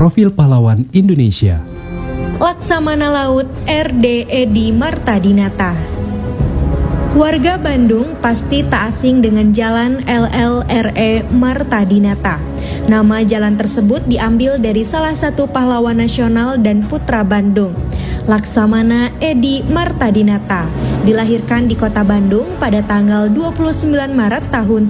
Profil Pahlawan Indonesia. Laksamana Laut RD Edi Martadinata. Warga Bandung pasti tak asing dengan Jalan LLRE Martadinata. Nama jalan tersebut diambil dari salah satu pahlawan nasional dan putra Bandung, Laksamana Edi Martadinata. Dilahirkan di kota Bandung pada tanggal 29 Maret tahun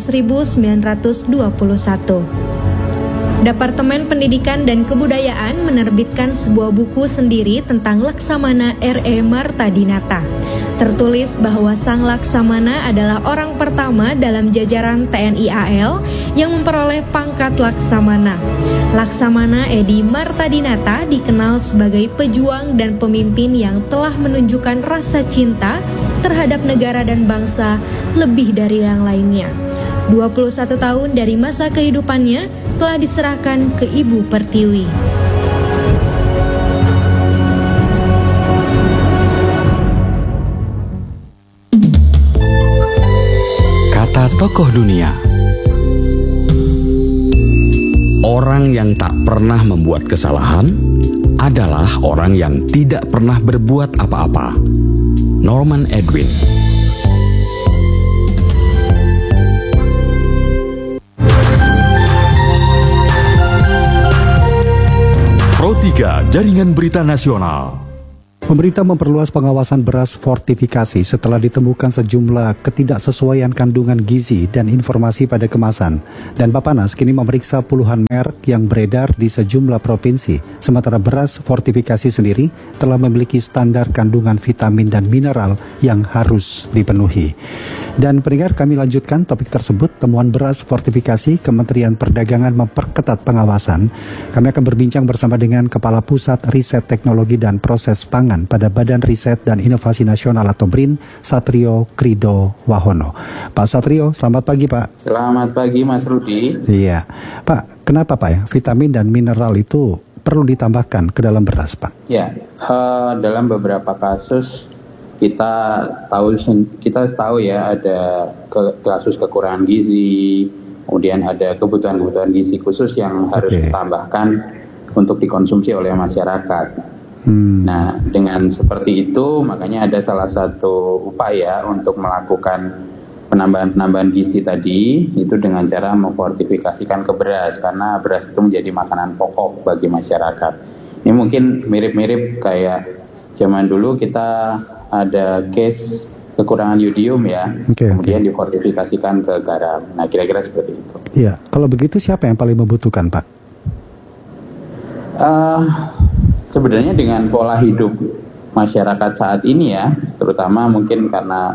1921. Departemen Pendidikan dan Kebudayaan menerbitkan sebuah buku sendiri tentang Laksamana R.E. Martadinata. Tertulis bahwa Sang Laksamana adalah orang pertama dalam jajaran TNI AL yang memperoleh pangkat Laksamana. Laksamana Edi Martadinata dikenal sebagai pejuang dan pemimpin yang telah menunjukkan rasa cinta terhadap negara dan bangsa lebih dari yang lainnya. 21 tahun dari masa kehidupannya telah diserahkan ke Ibu Pertiwi. Kata tokoh dunia. Orang yang tak pernah membuat kesalahan adalah orang yang tidak pernah berbuat apa-apa. Norman Edwin. Pro 3 Jaringan Berita Nasional. Pemerintah memperluas pengawasan beras fortifikasi setelah ditemukan sejumlah ketidaksesuaian kandungan gizi dan informasi pada kemasan. Dan Bappenas kini memeriksa puluhan merek yang beredar di sejumlah provinsi. Sementara beras fortifikasi sendiri telah memiliki standar kandungan vitamin dan mineral yang harus dipenuhi. Dan pendengar, kami lanjutkan topik tersebut, temuan beras fortifikasi. Kementerian Perdagangan memperketat pengawasan. Kami akan berbincang bersama dengan Kepala Pusat Riset Teknologi dan Proses Pangan pada Badan Riset dan Inovasi Nasional atau BRIN, Satrio Krido Wahono. Pak Satrio, selamat pagi Pak. Selamat pagi Mas Rudi. Iya, Pak, kenapa Pak ya vitamin dan mineral itu perlu ditambahkan ke dalam beras Pak? Ya, dalam beberapa kasus kita tahu ya ada kasus kekurangan gizi, kemudian ada kebutuhan gizi khusus yang harus ditambahkan untuk dikonsumsi oleh masyarakat. Nah, dengan seperti itu makanya ada salah satu upaya untuk melakukan penambahan gizi tadi itu dengan cara memfortifikasikan ke beras, karena beras itu menjadi makanan pokok bagi masyarakat. Ini mungkin mirip-mirip kayak zaman dulu kita ada case kekurangan yodium ya, kemudian difortifikasikan ke garam. Nah, kira-kira seperti itu. Iya, kalau begitu siapa yang paling membutuhkan, Pak? Sebenarnya dengan pola hidup masyarakat saat ini ya, terutama mungkin karena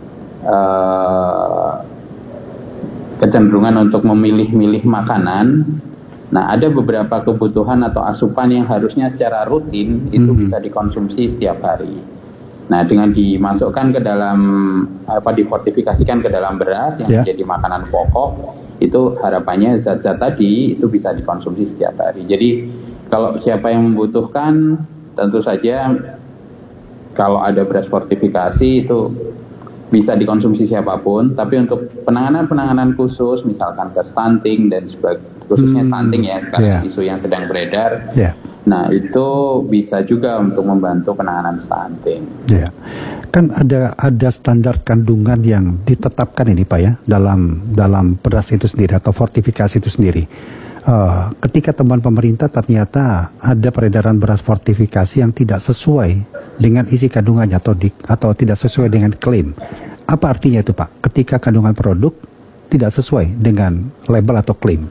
kecenderungan untuk memilih-milih makanan. Nah, ada beberapa kebutuhan atau asupan yang harusnya secara rutin itu bisa dikonsumsi setiap hari. Nah, dengan dimasukkan ke dalam difortifikasikan ke dalam beras yang menjadi makanan pokok, itu harapannya zat-zat tadi itu bisa dikonsumsi setiap hari. Jadi kalau siapa yang membutuhkan, tentu saja kalau ada beras fortifikasi itu bisa dikonsumsi siapapun. Tapi untuk penanganan khusus, misalkan ke stunting dan khususnya stunting ya, sekarang isu yang sedang beredar. Nah, itu bisa juga untuk membantu penanganan stunting. Ya, kan ada standar kandungan yang ditetapkan ini Pak ya dalam beras itu sendiri atau fortifikasi itu sendiri. Ketika temuan pemerintah ternyata ada peredaran beras fortifikasi yang tidak sesuai dengan isi kandungannya atau tidak sesuai dengan klaim. Apa artinya itu Pak? Ketika kandungan produk tidak sesuai dengan label atau klaim.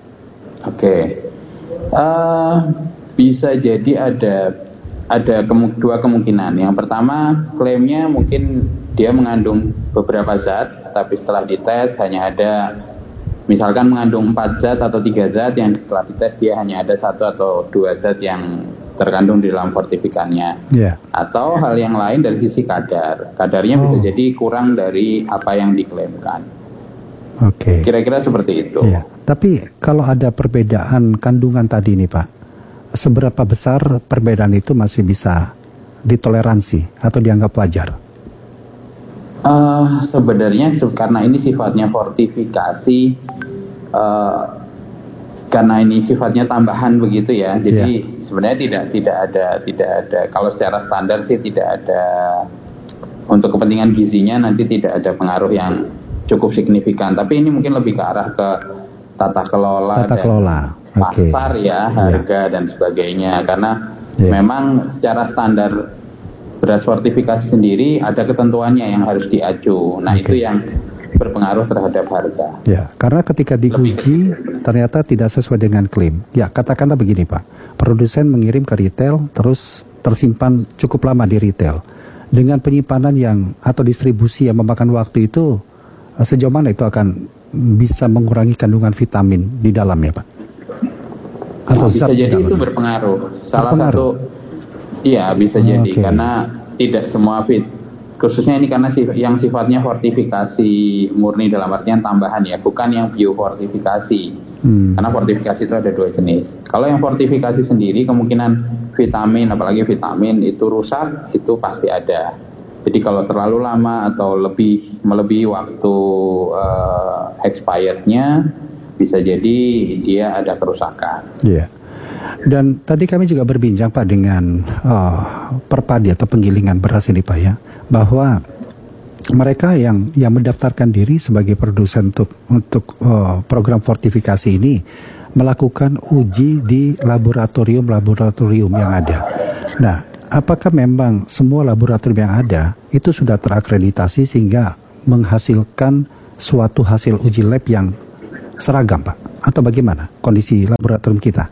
Bisa jadi ada dua kemungkinan. Yang pertama, klaimnya mungkin dia mengandung beberapa zat, tapi setelah dites hanya ada misalkan mengandung 4 zat atau 3 zat yang setelah dites dia hanya ada 1 atau 2 zat yang terkandung di dalam fortifikannya. Atau hal yang lain dari sisi kadarnya bisa jadi kurang dari apa yang diklaimkan. Kira-kira seperti itu. Tapi kalau ada perbedaan kandungan tadi nih Pak, seberapa besar perbedaan itu masih bisa ditoleransi atau dianggap wajar? Sebenarnya karena ini sifatnya fortifikasi, karena ini sifatnya tambahan begitu ya, jadi sebenarnya tidak ada kalau secara standar sih tidak ada untuk kepentingan gizinya, nanti tidak ada pengaruh yang cukup signifikan. Tapi ini mungkin lebih ke arah ke tata kelola pasar ya, harga dan sebagainya, karena memang secara standar beras fortifikasi sendiri ada ketentuannya yang harus diacu. Nah itu yang berpengaruh terhadap harga. Ya, karena ketika diuji ternyata tidak sesuai dengan klaim. Ya, katakanlah begini Pak, produsen mengirim ke retail terus tersimpan cukup lama di retail. Dengan penyimpanan yang atau distribusi yang memakan waktu itu, sejauh mana itu akan bisa mengurangi kandungan vitamin di dalamnya Pak? Atau bisa jadi itu berpengaruh. Salah satu, iya bisa jadi karena tidak semua khususnya ini karena yang sifatnya fortifikasi murni dalam artian tambahan ya, bukan yang biofortifikasi. Karena fortifikasi itu ada 2 jenis. Kalau yang fortifikasi sendiri kemungkinan vitamin, apalagi vitamin itu rusak, itu pasti ada. Jadi kalau terlalu lama atau melebihi waktu expirednya, bisa jadi dia ada kerusakan. Iya. Dan tadi kami juga berbincang Pak dengan perpadi atau penggilingan beras ini Pak ya, bahwa mereka yang mendaftarkan diri sebagai produsen untuk program fortifikasi ini melakukan uji di laboratorium yang ada. Nah, apakah memang semua laboratorium yang ada itu sudah terakreditasi sehingga menghasilkan suatu hasil uji lab yang seragam Pak? Atau bagaimana kondisi laboratorium kita?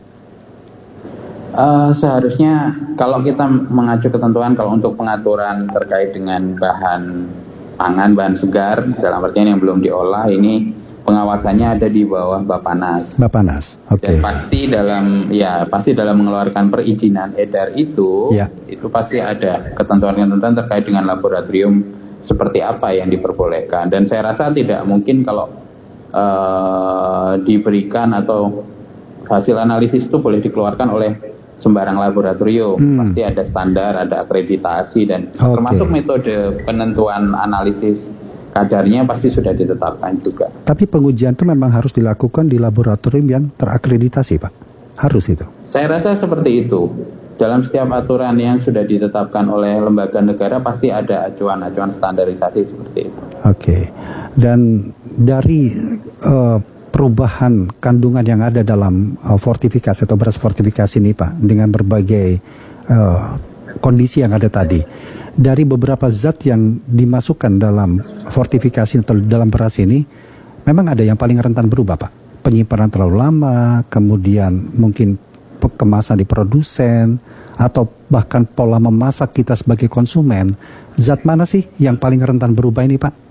Seharusnya kalau kita mengacu ketentuan kalau untuk pengaturan terkait dengan bahan pangan, bahan segar dalam artian yang belum diolah, ini pengawasannya ada di bawah Bapanas. Oke. Dan pasti dalam mengeluarkan perizinan edar itu pasti ada ketentuan-ketentuan terkait dengan laboratorium seperti apa yang diperbolehkan. Dan saya rasa tidak mungkin kalau diberikan atau hasil analisis itu boleh dikeluarkan oleh sembarang laboratorium. Pasti ada standar, ada akreditasi, dan termasuk metode penentuan analisis kadarnya pasti sudah ditetapkan juga. Tapi pengujian itu memang harus dilakukan di laboratorium yang terakreditasi Pak? Harus itu? Saya rasa seperti itu. Dalam setiap aturan yang sudah ditetapkan oleh lembaga negara pasti ada acuan-acuan standarisasi seperti itu. Oke. Dan dari perubahan kandungan yang ada dalam fortifikasi atau beras fortifikasi ini Pak, dengan berbagai kondisi yang ada tadi, dari beberapa zat yang dimasukkan dalam fortifikasi atau dalam beras ini, memang ada yang paling rentan berubah Pak? Penyimpanan terlalu lama, kemudian mungkin kemasan di produsen, atau bahkan pola memasak kita sebagai konsumen. Zat mana sih yang paling rentan berubah ini Pak?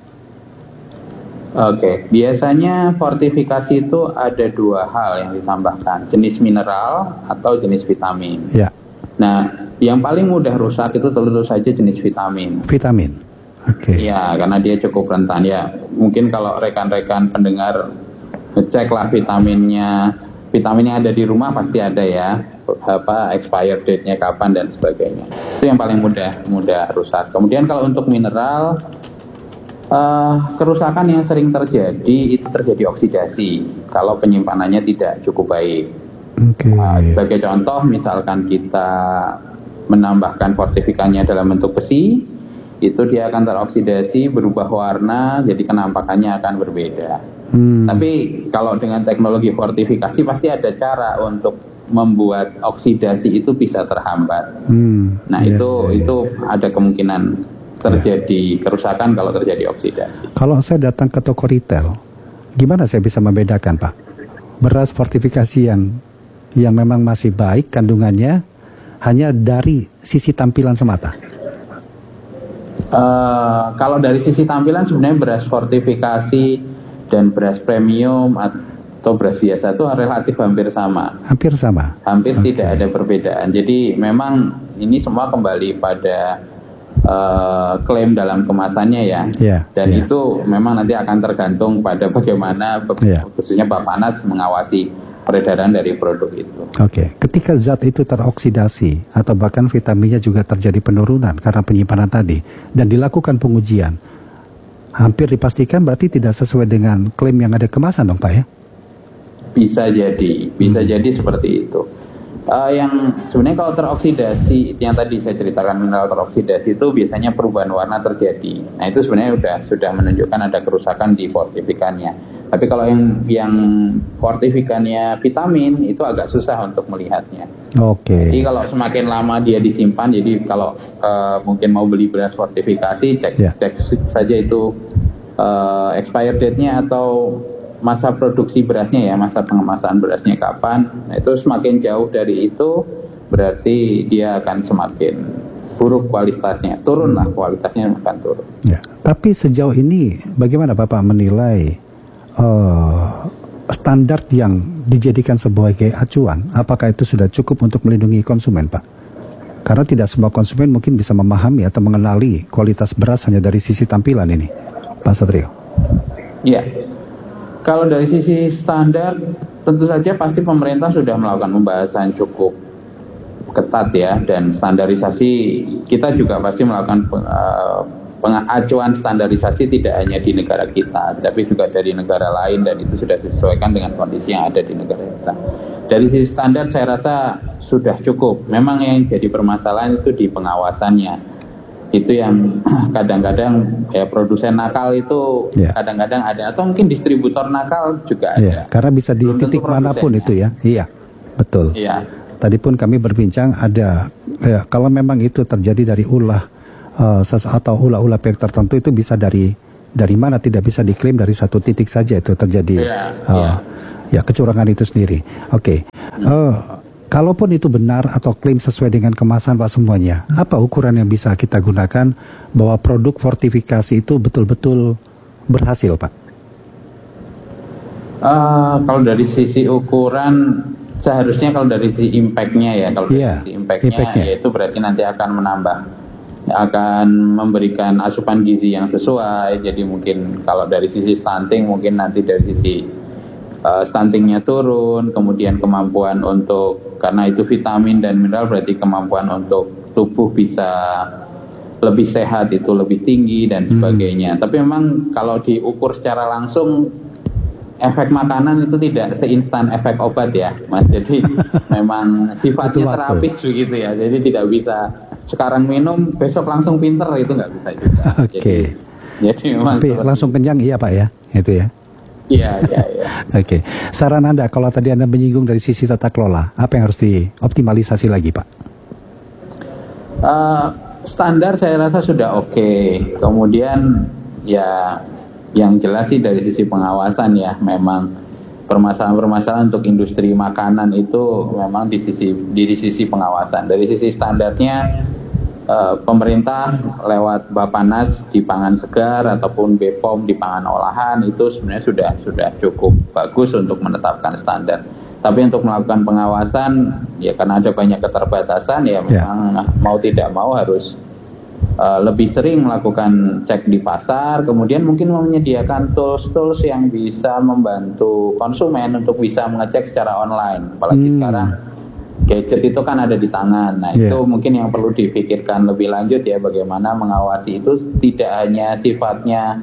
Oke, biasanya fortifikasi itu ada 2 hal yang ditambahkan, jenis mineral atau jenis vitamin. Ya. Nah, yang paling mudah rusak itu tentu saja jenis vitamin. Vitamin, oke. Ya, karena dia cukup rentan ya. Mungkin kalau rekan-rekan pendengar ngeceklah vitaminnya ada di rumah pasti ada ya, expired date-nya kapan dan sebagainya. Itu yang paling mudah rusak. Kemudian kalau untuk mineral, kerusakan yang sering terjadi itu terjadi oksidasi kalau penyimpanannya tidak cukup baik. Sebagai contoh, misalkan kita menambahkan fortifikannya dalam bentuk besi, itu dia akan teroksidasi, berubah warna, jadi kenampakannya akan berbeda. Tapi kalau dengan teknologi fortifikasi pasti ada cara untuk membuat oksidasi itu bisa terhambat. Itu ada kemungkinan terjadi kerusakan kalau terjadi oksidasi. Kalau saya datang ke toko retail, gimana saya bisa membedakan Pak beras fortifikasi yang memang masih baik kandungannya hanya dari sisi tampilan semata? Kalau dari sisi tampilan sebenarnya beras fortifikasi dan beras premium atau beras biasa itu relatif hampir sama. Hampir tidak ada perbedaan. Jadi memang ini semua kembali pada klaim dalam kemasannya ya. Itu memang nanti akan tergantung pada bagaimana khususnya Bapanas mengawasi peredaran dari produk itu. Ketika zat itu teroksidasi atau bahkan vitaminnya juga terjadi penurunan karena penyimpanan tadi dan dilakukan pengujian, hampir dipastikan berarti tidak sesuai dengan klaim yang ada kemasan dong Pak ya? Bisa jadi seperti itu. Yang sebenarnya kalau teroksidasi, yang tadi saya ceritakan mineral teroksidasi itu biasanya perubahan warna terjadi. Nah itu sebenarnya sudah menunjukkan ada kerusakan di fortifikannya. Tapi kalau yang fortifikannya vitamin itu agak susah untuk melihatnya. Oke. Jadi kalau semakin lama dia disimpan, jadi kalau mungkin mau beli beras fortifikasi, cek saja itu expired date-nya atau masa produksi berasnya ya, masa pengemasan berasnya kapan. Nah, itu semakin jauh dari itu berarti dia akan semakin buruk kualitasnya, turunlah kualitasnya akan turun. Ya, tapi sejauh ini bagaimana Bapak menilai standar yang dijadikan sebagai acuan? Apakah itu sudah cukup untuk melindungi konsumen, Pak? Karena tidak semua konsumen mungkin bisa memahami atau mengenali kualitas beras hanya dari sisi tampilan ini, Pak Satrio. Iya. Kalau dari sisi standar, tentu saja pasti pemerintah sudah melakukan pembahasan cukup ketat ya, dan standarisasi kita juga pasti melakukan pengacuan standarisasi tidak hanya di negara kita, tapi juga dari negara lain, dan itu sudah disesuaikan dengan kondisi yang ada di negara kita. Dari sisi standar saya rasa sudah cukup. Memang yang jadi permasalahan itu di pengawasannya. Itu yang kadang-kadang ya produsen nakal itu kadang-kadang ada, atau mungkin distributor nakal juga ada. Karena bisa di titik manapun itu ya. Iya, betul. Iya. Tadi pun kami berbincang ada kalau memang itu terjadi dari ulah atau ulah pihak tertentu, itu bisa dari mana, tidak bisa diklaim dari satu titik saja itu terjadi kecurangan itu sendiri. Oke. Kalaupun itu benar atau klaim sesuai dengan kemasan Pak semuanya, apa ukuran yang bisa kita gunakan bahwa produk fortifikasi itu betul-betul berhasil, Pak? Kalau dari sisi ukuran, seharusnya kalau dari sisi impact-nya ya, kalau dari sisi impact-nya itu berarti nanti akan memberikan asupan gizi yang sesuai. Jadi mungkin kalau dari sisi stunting, mungkin nanti dari sisi stuntingnya turun, kemudian kemampuan untuk, karena itu vitamin dan mineral, berarti kemampuan untuk tubuh bisa lebih sehat itu lebih tinggi dan sebagainya. Tapi memang kalau diukur secara langsung, efek makanan itu tidak seinstan efek obat ya, Mas. Jadi memang sifatnya terapis begitu ya. Jadi tidak bisa sekarang minum besok langsung pinter, itu nggak bisa juga. Jadi memang langsung kenyang iya Pak ya, itu ya. Iya. Oke. Saran Anda, kalau tadi Anda menyinggung dari sisi tata kelola, apa yang harus dioptimalisasi lagi, Pak? Standar saya rasa sudah oke. Kemudian ya yang jelas sih dari sisi pengawasan ya, memang permasalahan untuk industri makanan itu memang di sisi pengawasan. Dari sisi standarnya, pemerintah lewat Bapanas di pangan segar ataupun BPOM di pangan olahan itu sebenarnya sudah cukup bagus untuk menetapkan standar. Tapi untuk melakukan pengawasan ya karena ada banyak keterbatasan ya memang mau tidak mau harus lebih sering melakukan cek di pasar, kemudian mungkin menyediakan tools yang bisa membantu konsumen untuk bisa mengecek secara online. Apalagi sekarang gadget itu kan ada di tangan. Nah itu mungkin yang perlu dipikirkan lebih lanjut ya, bagaimana mengawasi itu tidak hanya sifatnya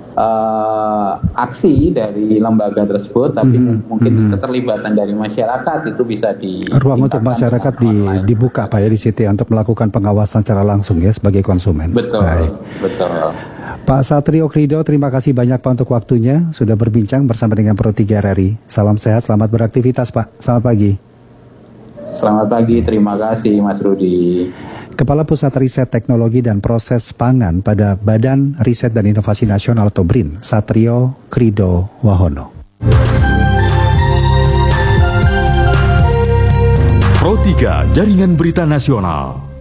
aksi dari lembaga tersebut, tapi mungkin keterlibatan dari masyarakat itu bisa ruang untuk masyarakat dibuka Pak ya di situ ya, untuk melakukan pengawasan secara langsung ya sebagai konsumen. Betul. Pak Satrio Krido, terima kasih banyak Pak untuk waktunya, sudah berbincang bersama dengan Pro 3 RRI. Salam sehat, selamat beraktivitas Pak. Selamat pagi. Selamat pagi, terima kasih Mas Rudi. Kepala Pusat Riset Teknologi dan Proses Pangan pada Badan Riset dan Inovasi Nasional atau BRIN, Satrio Krido Wahono. Pro 3 Jaringan Berita Nasional.